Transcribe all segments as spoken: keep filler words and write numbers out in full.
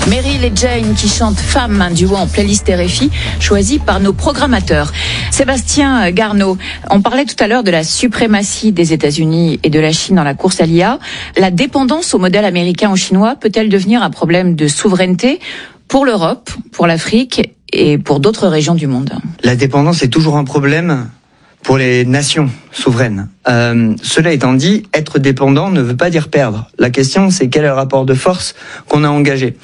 Meryl et Jane qui chantent Femme, un duo en playlist R F I, choisi par nos programmateurs. Sébastien Garneau, on parlait tout à l'heure de la suprématie des États-Unis et de la Chine dans la course à l'I A. La dépendance au modèle américain ou chinois peut-elle devenir un problème de souveraineté pour l'Europe, pour l'Afrique et pour d'autres régions du monde? La dépendance est toujours un problème pour les nations souveraines. Euh, cela étant dit, être dépendant ne veut pas dire perdre. La question, c'est quel est le rapport de force qu'on a engagé.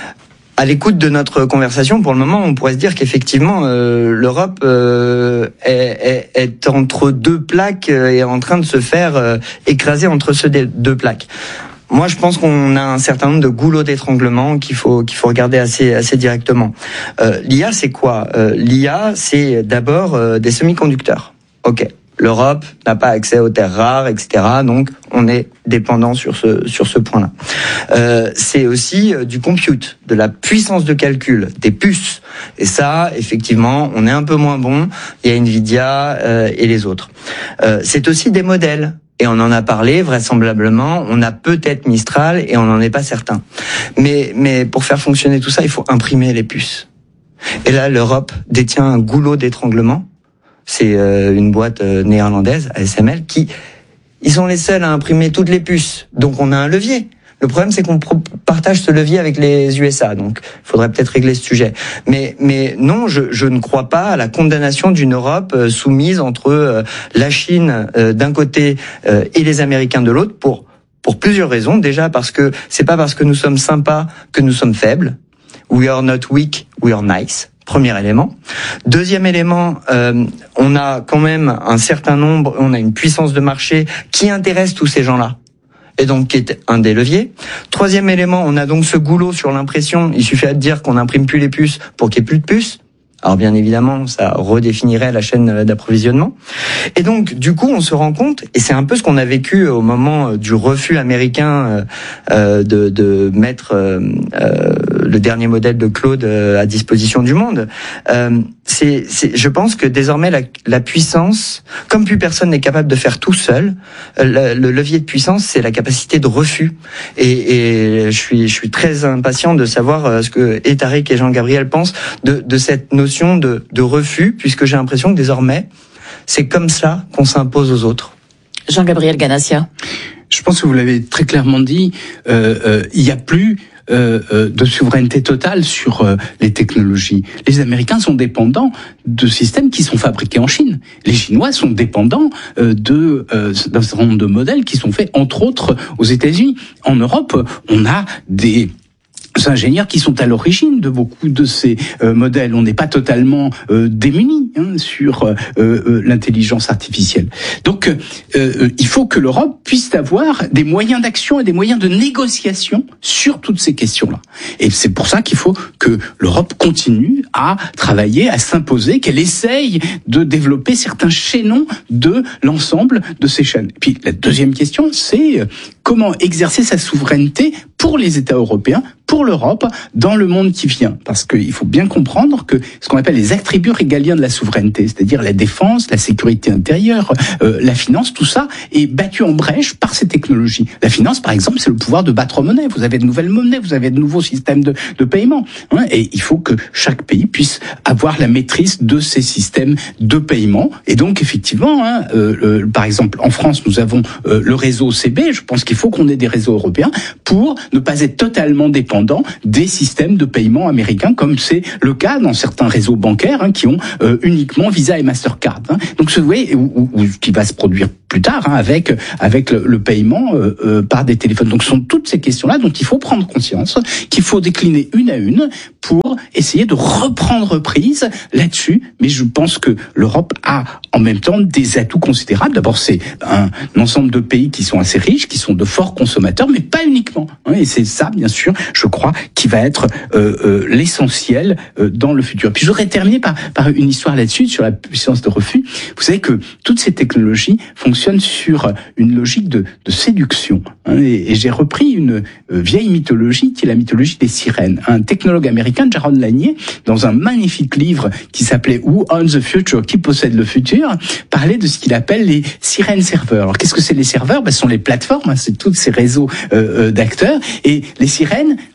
À l'écoute de notre conversation, pour le moment, on pourrait se dire qu'effectivement, euh, l'Europe euh, est, est, est entre deux plaques et est en train de se faire euh, écraser entre ces deux plaques. Moi, je pense qu'on a un certain nombre de goulots d'étranglement qu'il faut qu'il faut regarder assez assez directement. Euh, L'I A, c'est quoi euh, L'I A, c'est d'abord euh, des semi-conducteurs. Ok, l'Europe n'a pas accès aux terres rares, et cetera. Donc, on est dépendant sur ce sur ce point-là. Euh, c'est aussi euh, du compute, de la puissance de calcul, des puces. Et ça, effectivement, on est un peu moins bon. Il y a Nvidia euh, et les autres. Euh, c'est aussi des modèles. Et on en a parlé, vraisemblablement, on a peut-être Mistral et on n'en est pas certain. Mais mais pour faire fonctionner tout ça, il faut imprimer les puces. Et là, l'Europe détient un goulot d'étranglement. C'est euh, une boîte euh, néerlandaise, A S M L, qui, ils sont les seuls à imprimer toutes les puces. Donc on a un levier. Le problème, c'est qu'on pro- partage ce levier avec les U S A. Donc il faudrait peut-être régler ce sujet. Mais mais non, je, je ne crois pas à la condamnation d'une Europe euh, soumise entre euh, la Chine euh, d'un côté euh, et les Américains de l'autre pour pour plusieurs raisons. Déjà parce que c'est pas parce que nous sommes sympas que nous sommes faibles. We are not weak, we are nice. Premier élément. Deuxième élément, euh, on a quand même un certain nombre, on a une puissance de marché qui intéresse tous ces gens-là. Et donc, qui est un des leviers. Troisième élément, on a donc ce goulot sur l'impression. Il suffit de dire qu'on n'imprime plus les puces pour qu'il n'y ait plus de puces. Alors bien évidemment, ça redéfinirait la chaîne d'approvisionnement. Et donc, du coup, on se rend compte, et c'est un peu ce qu'on a vécu au moment du refus américain euh, de, de mettre euh, euh, le dernier modèle de Claude à disposition du monde. Euh, c'est, c'est, je pense que désormais, la, la puissance, comme plus personne n'est capable de faire tout seul, le, le levier de puissance, c'est la capacité de refus. Et, et je suis, je suis très impatient de savoir ce que et Tariq et Jean-Gabriel pensent de, de cette notion de, de refus, puisque j'ai l'impression que désormais, c'est comme ça qu'on s'impose aux autres. Jean-Gabriel Ganassia. Je pense que vous l'avez très clairement dit, euh, euh, il n'y a plus Euh, euh, de souveraineté totale sur euh, les technologies. Les Américains sont dépendants de systèmes qui sont fabriqués en Chine. Les Chinois sont dépendants euh, de euh, d'un certain nombre de modèles qui sont faits, entre autres, aux États-Unis. En Europe, on a des ingénieurs qui sont à l'origine de beaucoup de ces euh, modèles. On n'est pas totalement euh, démunis hein, sur euh, euh, l'intelligence artificielle. Donc, euh, euh, il faut que l'Europe puisse avoir des moyens d'action et des moyens de négociation sur toutes ces questions-là. Et c'est pour ça qu'il faut que l'Europe continue à travailler, à s'imposer, qu'elle essaye de développer certains chaînons de l'ensemble de ces chaînes. Et puis, la deuxième question, c'est comment exercer sa souveraineté pour les États européens, pour l'Europe, dans le monde qui vient. Parce qu'il faut bien comprendre que ce qu'on appelle les attributs régaliens de la souveraineté, c'est-à-dire la défense, la sécurité intérieure, euh, la finance, tout ça est battu en brèche par ces technologies. La finance, par exemple, c'est le pouvoir de battre monnaie. Vous avez de nouvelles monnaies, vous avez de nouveaux systèmes de, de paiement. Hein, et il faut que chaque pays puisse avoir la maîtrise de ces systèmes de paiement. Et donc, effectivement, hein, euh, euh, par exemple, en France, nous avons euh, le réseau C B. Je pense qu'il faut qu'on ait des réseaux européens pour ne pas être totalement dépendant des systèmes de paiement américains, comme c'est le cas dans certains réseaux bancaires hein, qui ont euh, uniquement Visa et Mastercard. Hein. Donc, ce voyez, ou, ou, ou qui va se produire plus tard hein, avec avec le, le paiement euh, euh, par des téléphones. Donc, ce sont toutes ces questions-là dont il faut prendre conscience, qu'il faut décliner une à une pour essayer de reprendre prise là-dessus. Mais je pense que l'Europe a en même temps des atouts considérables. D'abord, c'est un, un ensemble de pays qui sont assez riches, qui sont de forts consommateurs, mais pas uniquement. Hein, et c'est ça, bien sûr, je crois, qui va être euh, euh, l'essentiel euh, dans le futur. Puis je voudrais terminer par, par une histoire là-dessus, sur la puissance de refus. Vous savez que toutes ces technologies fonctionnent sur une logique de, de séduction. Hein, et, et j'ai repris une euh, vieille mythologie qui est la mythologie des sirènes. Un technologue américain, Jaron Lanier, dans un magnifique livre qui s'appelait Who Owns the Future, qui possède le futur, parlait de ce qu'il appelle les sirènes serveurs. Alors qu'est-ce que c'est les serveurs? Ben, ce sont les plateformes, hein, c'est tous ces réseaux euh, d'acteurs. Et les sirènes,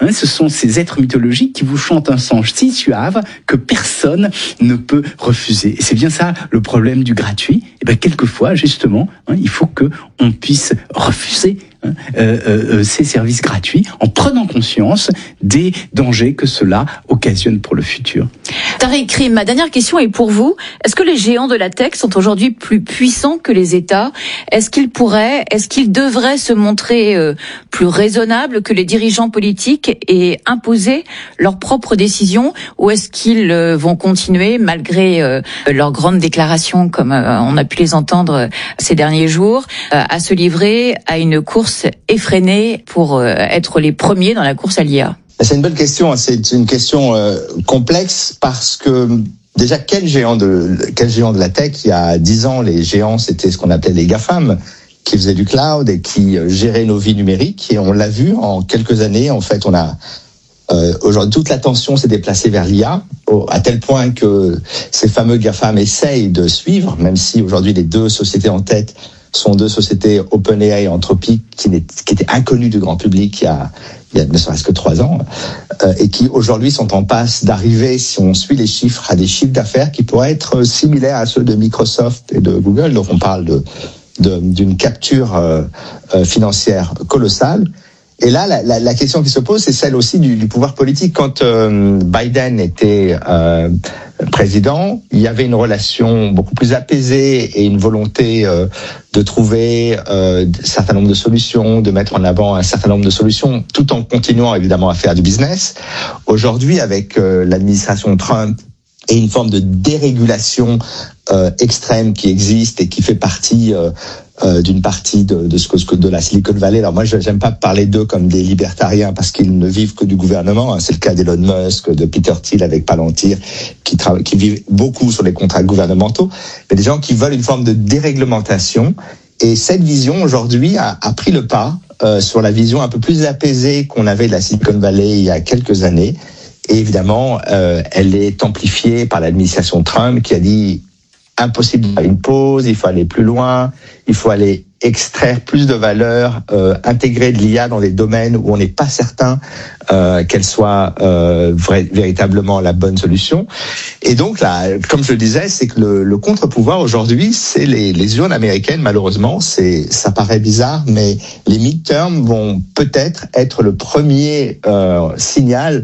Hein, ce sont ces êtres mythologiques qui vous chantent un chant si suave que personne ne peut refuser. Et c'est bien ça le problème du gratuit. Et ben quelquefois, justement, hein, il faut que on puisse refuser hein, euh, euh, ces services gratuits en prenant conscience des dangers que cela occasionne pour le futur. Tariq Krim, ma dernière question est pour vous. Est-ce que les géants de la tech sont aujourd'hui plus puissants que les États ? Est-ce qu'ils pourraient, est-ce qu'ils devraient se montrer euh, plus raisonnables que les dirigeants politiques et imposer leurs propres décisions, ou est-ce qu'ils euh, vont continuer, malgré euh, leurs grandes déclarations, comme euh, on a pu les entendre euh, ces derniers jours, euh, à se livrer à une course effrénée pour euh, être les premiers dans la course à l'I A ? C'est une bonne question. C'est une question euh, complexe parce que déjà, quel géant de quel géant de la tech? Il y a dix ans, les géants, c'était ce qu'on appelait les GAFAM, qui faisaient du cloud et qui géraient nos vies numériques. Et on l'a vu en quelques années. En fait, on a euh, aujourd'hui toute l'attention s'est déplacée vers l'I A, au, à tel point que ces fameux GAFAM essayent de suivre, même si aujourd'hui les deux sociétés en tête sont deux sociétés OpenAI et Anthropic qui, qui étaient inconnues du grand public il y a, il y a ne serait-ce que trois ans, euh, et qui aujourd'hui sont en passe d'arriver, si on suit les chiffres, à des chiffres d'affaires qui pourraient être similaires à ceux de Microsoft et de Google. Donc on parle de, de d'une capture euh, euh, financière colossale. Et là, la, la, la question qui se pose, c'est celle aussi du, du pouvoir politique. Quand euh, Biden était euh, président, il y avait une relation beaucoup plus apaisée et une volonté euh, de trouver euh, un certain nombre de solutions, de mettre en avant un certain nombre de solutions, tout en continuant évidemment à faire du business. Aujourd'hui, avec euh, l'administration Trump et une forme de dérégulation euh, extrême qui existe et qui fait partie euh, euh, d'une partie de, de ce que de la Silicon Valley. Alors moi, je j'aime pas parler d'eux comme des libertariens parce qu'ils ne vivent que du gouvernement. C'est le cas d'Elon Musk, de Peter Thiel avec Palantir, qui travaillent, qui vivent beaucoup sur les contrats gouvernementaux. Mais des gens qui veulent une forme de déréglementation. Et cette vision aujourd'hui a, a pris le pas euh, sur la vision un peu plus apaisée qu'on avait de la Silicon Valley il y a quelques années. Et évidemment, euh, elle est amplifiée par l'administration Trump qui a dit impossible de faire une pause, il faut aller plus loin, il faut aller extraire plus de valeur, euh, intégrer de l'I A dans des domaines où on n'est pas certain euh, qu'elle soit euh, vrai, véritablement la bonne solution. Et donc là, comme je le disais, c'est que le, le contre-pouvoir aujourd'hui, c'est les, les urnes américaines. Malheureusement, c'est ça paraît bizarre, mais les midterms vont peut-être être le premier euh, signal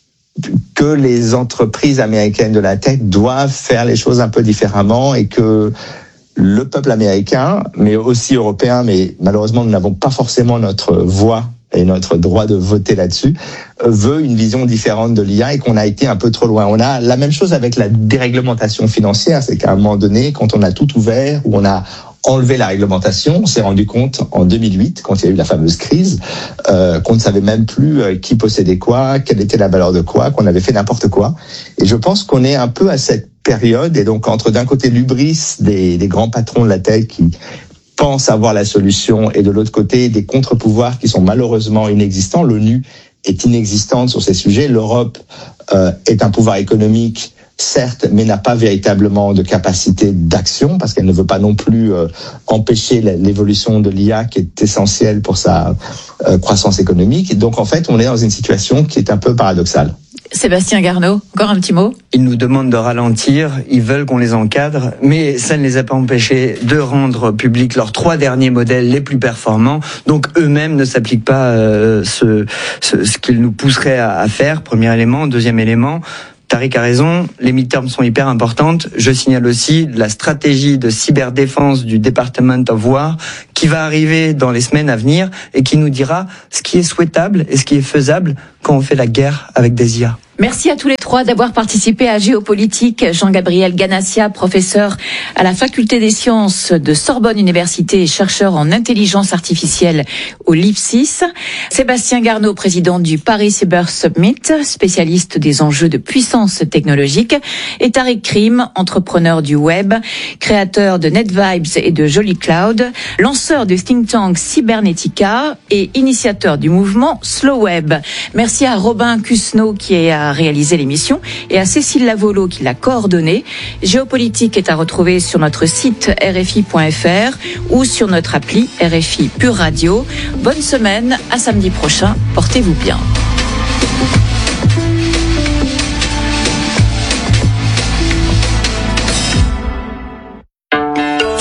que les entreprises américaines de la tech doivent faire les choses un peu différemment et que le peuple américain, mais aussi européen, mais malheureusement nous n'avons pas forcément notre voix et notre droit de voter là-dessus, veut une vision différente de l'I A et qu'on a été un peu trop loin. On a la même chose avec la déréglementation financière, c'est qu'à un moment donné, quand on a tout ouvert, où on a enlevé la réglementation, on s'est rendu compte en deux mille huit, quand il y a eu la fameuse crise, euh, qu'on ne savait même plus euh, qui possédait quoi, quelle était la valeur de quoi, qu'on avait fait n'importe quoi. Et je pense qu'on est un peu à cette période, et donc entre d'un côté l'hubris des, des grands patrons de la tech qui pensent avoir la solution, et de l'autre côté des contre-pouvoirs qui sont malheureusement inexistants. L'ONU est inexistante sur ces sujets. L'Europe euh, est un pouvoir économique, certes, mais n'a pas véritablement de capacité d'action parce qu'elle ne veut pas non plus euh, empêcher l'évolution de l'I A qui est essentielle pour sa euh, croissance économique. Donc en fait, on est dans une situation qui est un peu paradoxale. Sébastien Garnaud, encore un petit mot ? Ils nous demandent de ralentir, ils veulent qu'on les encadre, mais ça ne les a pas empêchés de rendre publics leurs trois derniers modèles les plus performants. Donc eux-mêmes ne s'appliquent pas euh, ce, ce, ce qu'ils nous pousseraient à, à faire, premier élément. Deuxième élément, Tariq a raison, les midterms sont hyper importantes. Je signale aussi la stratégie de cyberdéfense du Department of War qui va arriver dans les semaines à venir et qui nous dira ce qui est souhaitable et ce qui est faisable quand on fait la guerre avec des I A. Merci à tous les trois d'avoir participé à Géopolitique. Jean-Gabriel Ganassia, professeur à la Faculté des Sciences de Sorbonne Université et chercheur en intelligence artificielle au Lipsis. Sébastien Garnaud, président du Paris Cyber Summit, spécialiste des enjeux de puissance technologique. Et Tariq Krim, entrepreneur du web, créateur de NetVibes et de Jolly Cloud, lanceur du think tank Cybernetica et initiateur du mouvement Slow Web. Merci à Robin Cusneau qui est à réaliser l'émission et à Cécile Lavolo qui l'a coordonnée. Géopolitique est à retrouver sur notre site R F I point F R ou sur notre appli R F I Pure Radio. Bonne semaine, à samedi prochain, portez-vous bien.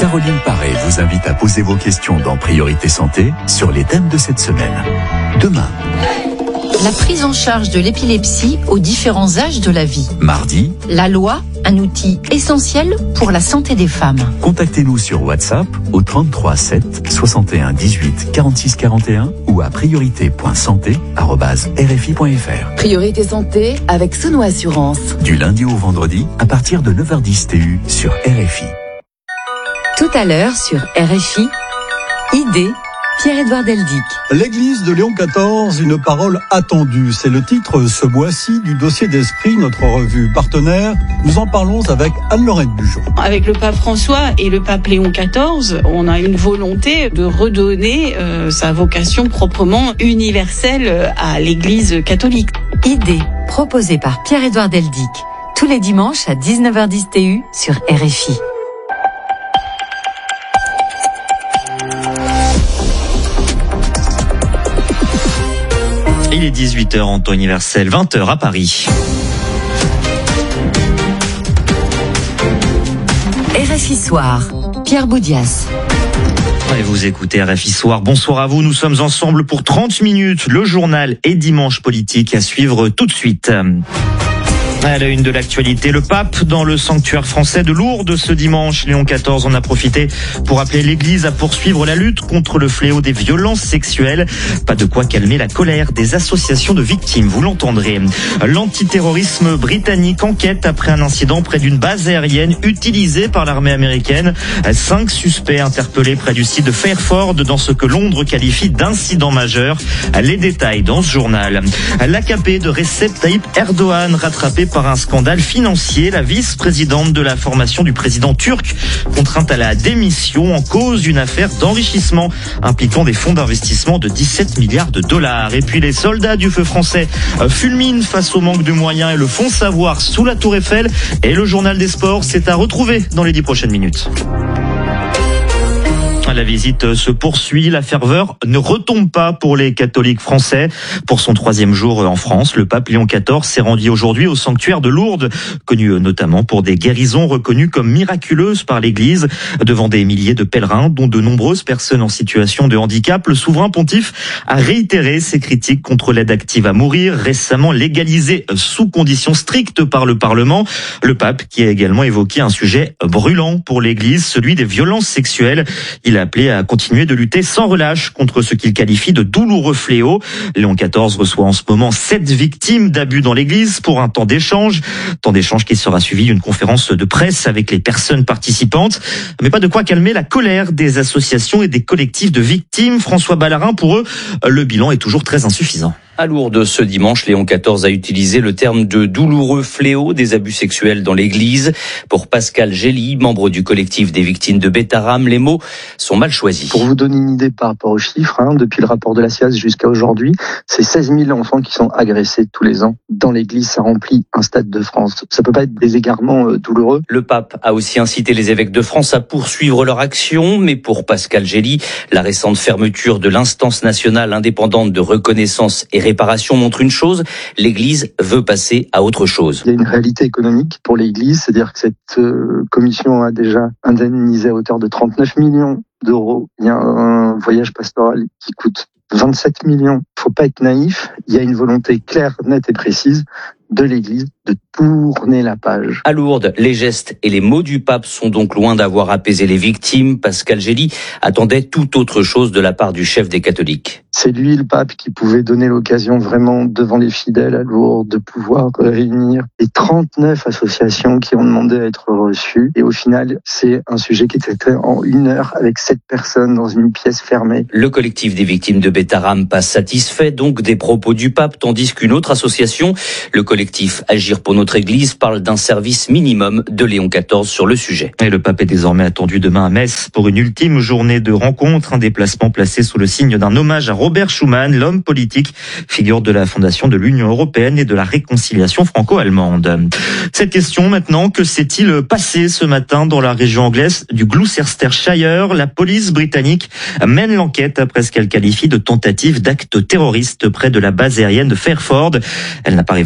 Caroline Paré vous invite à poser vos questions dans Priorité Santé sur les thèmes de cette semaine. Demain. La prise en charge de l'épilepsie aux différents âges de la vie. Mardi. La loi, un outil essentiel pour la santé des femmes. Contactez-nous sur WhatsApp au trente-trois sept soixante et un dix-huit quarante-six quarante et un ou à priorité point santé arobase r f i point f r. Priorité Santé avec Sono Assurance. Du lundi au vendredi à partir de neuf heures dix T U sur R F I. Tout à l'heure sur R F I, idée, Pierre-Édouard Deldic. L'église de Léon quatorze, une parole attendue. C'est le titre ce mois-ci du dossier d'esprit, notre revue partenaire. Nous en parlons avec Anne-Laurette Bugeaud. Avec le pape François et le pape Léon quatorze, on a une volonté de redonner euh, sa vocation proprement universelle à l'église catholique. Idée, proposée par Pierre-Édouard Deldic. Tous les dimanches à dix-neuf heures dix T U sur R F I. Il est dix-huit heures en temps universel, vingt heures à Paris. R F I Soir, Pierre Boudias. Et vous écoutez R F I Soir. Bonsoir à vous. Nous sommes ensemble pour trente minutes. Le journal et dimanche politique à suivre tout de suite. À la une de l'actualité, le pape dans le sanctuaire français de Lourdes ce dimanche. Léon quatorze en a profité pour appeler l'Église à poursuivre la lutte contre le fléau des violences sexuelles. Pas de quoi calmer la colère des associations de victimes, vous l'entendrez. L'antiterrorisme britannique enquête après un incident près d'une base aérienne utilisée par l'armée américaine. Cinq suspects interpellés près du site de Fairford dans ce que Londres qualifie d'incident majeur. Les détails dans ce journal. L'A K P de Recep Tayyip Erdogan rattrapé par un scandale financier. La vice-présidente de la formation du président turc contrainte à la démission en cause d'une affaire d'enrichissement impliquant des fonds d'investissement de dix-sept milliards de dollars. Et puis les soldats du feu français fulminent face au manque de moyens et le font savoir sous la Tour Eiffel. Et le journal des sports, c'est à retrouver dans les dix prochaines minutes. La visite se poursuit, la ferveur ne retombe pas pour les catholiques français. Pour son troisième jour en France, le pape Léon quatorze s'est rendu aujourd'hui au sanctuaire de Lourdes, connu notamment pour des guérisons reconnues comme miraculeuses par l'Église. Devant des milliers de pèlerins, dont de nombreuses personnes en situation de handicap, le souverain pontife a réitéré ses critiques contre l'aide active à mourir, récemment légalisée sous conditions strictes par le Parlement. Le pape qui a également évoqué un sujet brûlant pour l'Église, celui des violences sexuelles. Il a appelé à continuer de lutter sans relâche contre ce qu'il qualifie de douloureux fléau. Léon quatorze reçoit en ce moment sept victimes d'abus dans l'église pour un temps d'échange. Temps d'échange qui sera suivi d'une conférence de presse avec les personnes participantes. Mais pas de quoi calmer la colère des associations et des collectifs de victimes. François Ballarin, pour eux, le bilan est toujours très insuffisant. À Lourdes, ce dimanche, Léon quatorze a utilisé le terme de douloureux fléau des abus sexuels dans l'église. Pour Pascal Gély, membre du collectif des victimes de Bétharram, les mots sont mal choisis. Pour vous donner une idée par rapport aux chiffres, hein, depuis le rapport de la C I A S jusqu'à aujourd'hui, c'est seize mille enfants qui sont agressés tous les ans. Dans l'église, ça remplit un stade de France. Ça peut pas être des égarements euh, douloureux. Le pape a aussi incité les évêques de France à poursuivre leur action, mais pour Pascal Gély, la récente fermeture de l'instance nationale indépendante de reconnaissance et réparation montre une chose, l'Église veut passer à autre chose. Il y a une réalité économique pour l'Église, c'est-à-dire que cette euh, commission a déjà indemnisé à hauteur de trente-neuf millions d'euros. Il y a un voyage pastoral qui coûte vingt-sept millions. Faut pas être naïf, il y a une volonté claire, nette et précise de l'Église de tourner la page. À Lourdes, les gestes et les mots du pape sont donc loin d'avoir apaisé les victimes. Pascal Gély attendait tout autre chose de la part du chef des catholiques. C'est lui, le pape, qui pouvait donner l'occasion vraiment devant les fidèles à Lourdes de pouvoir réunir les trente-neuf associations qui ont demandé à être reçues. Et au final, c'est un sujet qui était fait en une heure avec sept personnes dans une pièce fermée. Le collectif des victimes de Bétharram pas satisfait donc des propos du pape, tandis qu'une autre association, le collectif Agir pour notre Église, parle d'un service minimum de Léon quatorze sur le sujet. Et le pape est désormais attendu demain à Metz pour une ultime journée de rencontre, un déplacement placé sous le signe d'un hommage à Robert Schuman, l'homme politique, figure de la fondation de l'Union européenne et de la réconciliation franco-allemande. Cette question maintenant, que s'est-il passé ce matin dans la région anglaise du Gloucestershire? La police britannique mène l'enquête après ce qu'elle qualifie de tentative d'acte terroriste près de la base aérienne de Fairford. Elle n'a pas révélé les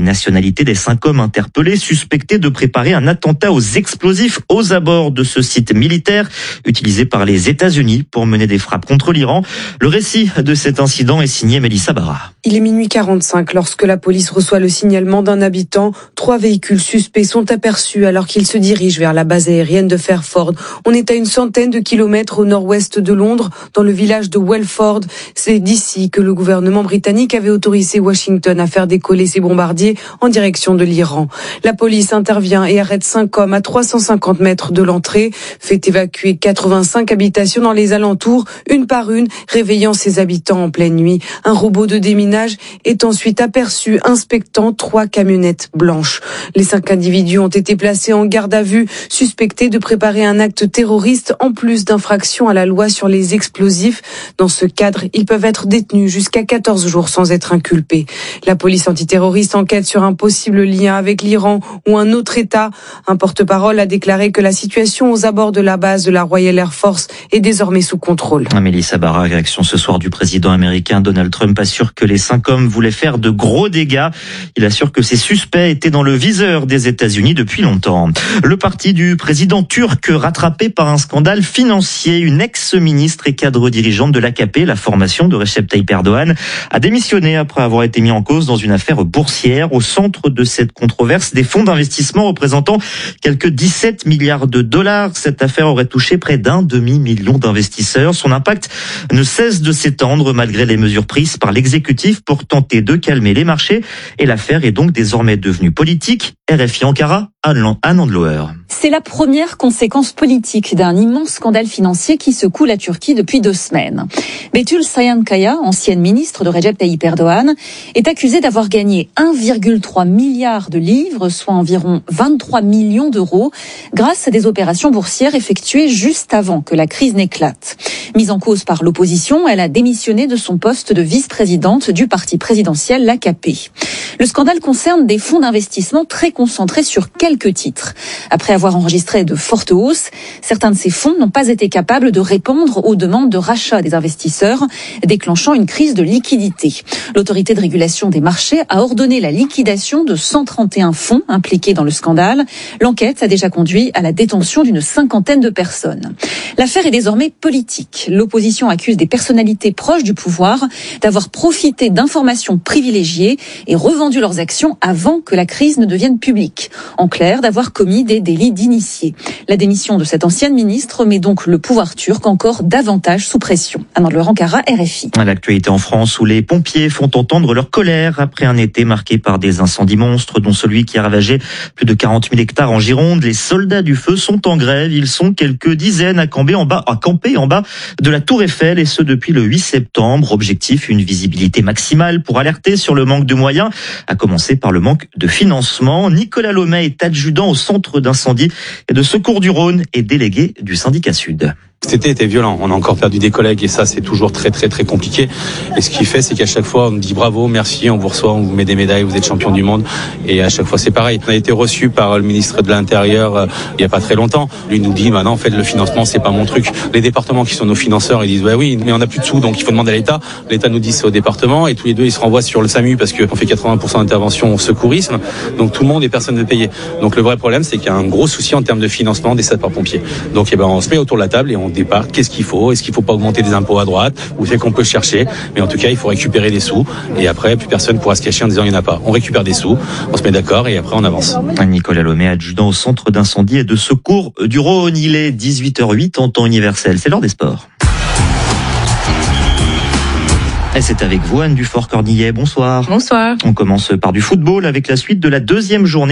nationalités des cinq hommes interpellés suspectés de préparer un attentat aux explosifs aux abords de ce site militaire utilisé par les États-Unis pour mener des frappes contre l'Iran. Le récit de cet incident est signé Mélissa Barra. Il est minuit quarante-cinq lorsque la police reçoit le signalement d'un habitant. Trois véhicules suspects sont aperçus alors qu'ils se dirigent vers la base aérienne de Fairford. On est à une centaine de kilomètres au nord-ouest de Londres, dans le village de Welford. C'est d'ici que le gouvernement britannique avait autorisé Washington à faire décoller ses bombardiers en direction de l'Iran. La police intervient et arrête cinq hommes à trois cent cinquante mètres de l'entrée, fait évacuer quatre-vingt-cinq habitations dans les alentours, une par une, réveillant ses habitants en pleine nuit. Un robot de déminage est ensuite aperçu inspectant trois camionnettes blanches. Les cinq individus ont été placés en garde à vue, suspectés de préparer un acte terroriste en plus d'infractions à la loi sur les explosifs. Dans ce cadre, ils peuvent être détenus jusqu'à quatorze jours sans être inculpés. La police antiterroriste enquête sur un possible lien avec l'Iran ou un autre État. Un porte-parole a déclaré que la situation aux abords de la base de la Royal Air Force est désormais sous contrôle. Mélissa Barra, réaction ce soir du président américain Donald Trump, assure que les cinq hommes voulaient faire de gros dégâts. Il assure que ces suspects étaient dans le viseur des États-Unis depuis longtemps. Le parti du président turc rattrapé par un scandale financier. Une ex-ministre et cadre dirigeante de l'A K P, la formation de Recep Tayyip Erdogan, a démissionné après avoir été mis en cause dans une affaire boursière. Au centre de cette controverse, des fonds d'investissement représentant quelques dix-sept milliards de dollars. Cette affaire aurait touché près d'un demi-million d'investisseurs. Son impact ne cesse de s'étendre malgré les mesures prises par l'exécutif pour tenter de calmer les marchés. Et l'affaire est donc désormais devenue politique. R F I Ankara, Anne Landloer. C'est la première conséquence politique d'un immense scandale financier qui secoue la Turquie depuis deux semaines. Betül Sayankaya, ancienne ministre de Recep Tayyip Erdogan, est accusée d'avoir gagné un virgule trois milliard de livres, soit environ vingt-trois millions d'euros, grâce à des opérations boursières effectuées juste avant que la crise n'éclate. Mise en cause par l'opposition, elle a démissionné de son poste de vice-présidente du parti présidentiel, l'A K P. Le scandale concerne des fonds d'investissement très concentrés sur quelques titres. Après avoir enregistré de fortes hausses, certains de ces fonds n'ont pas été capables de répondre aux demandes de rachat des investisseurs, déclenchant une crise de liquidité. L'autorité de régulation des marchés a ordonné la liquidation de cent trente et un fonds impliqués dans le scandale. L'enquête a déjà conduit à la détention d'une cinquantaine de personnes. L'affaire est désormais politique. L'opposition accuse des personnalités proches du pouvoir d'avoir profité d'informations privilégiées et revendu leurs actions avant que la crise ne devienne publique. En clair, d'avoir commis des délits d'initiés. La démission de cette ancienne ministre met donc le pouvoir turc encore davantage sous pression. Anne-Laure Ankara, R F I. L'actualité en France où les pompiers font entendre leur colère après un été marqué par des incendies monstres, dont celui qui a ravagé plus de quarante mille hectares en Gironde. Les soldats du feu sont en grève. Ils sont quelques dizaines à camper en bas, à camper en bas de la Tour Eiffel, et ce depuis le huit septembre. Objectif, une visibilité maximale pour alerter sur le manque de moyens, à commencer par le manque de financement. Nicolas Lomet est adjudant au centre d'incendie et de secours du Rhône et délégué du syndicat Sud. Cet été était violent, on a encore perdu des collègues et ça c'est toujours très très très compliqué. Et ce qui fait c'est qu'à chaque fois on nous dit bravo, merci, on vous reçoit, on vous met des médailles, vous êtes champion du monde. Et à chaque fois c'est pareil. On a été reçu par le ministre de l'Intérieur euh, il y a pas très longtemps. Lui nous dit bah non en fait le financement c'est pas mon truc. Les départements qui sont nos financeurs ils disent bah oui mais on a plus de sous donc il faut demander à l'État. L'État nous dit c'est au département et tous les deux ils se renvoient sur le SAMU parce qu'on fait quatre-vingts pour cent d'intervention au secourisme. Donc tout le monde et personne ne paye. Donc le vrai problème c'est qu'il y a un gros souci en termes de financement des sapeurs-pompiers. Donc eh ben on se met autour de la table et on départ, qu'est-ce qu'il faut, est-ce qu'il faut pas augmenter les impôts à droite, ou c'est qu'on peut chercher, mais en tout cas il faut récupérer des sous, et après plus personne pourra se cacher en disant il n'y en a pas. On récupère des sous, on se met d'accord, et après on avance. Nicolas Lomet, adjudant au centre d'incendie et de secours du Rhône. Il est dix-huit heures huit en temps universel, c'est l'heure des sports. Et c'est avec vous Anne Dufort-Cornillet, bonsoir. Bonsoir. On commence par du football avec la suite de la deuxième journée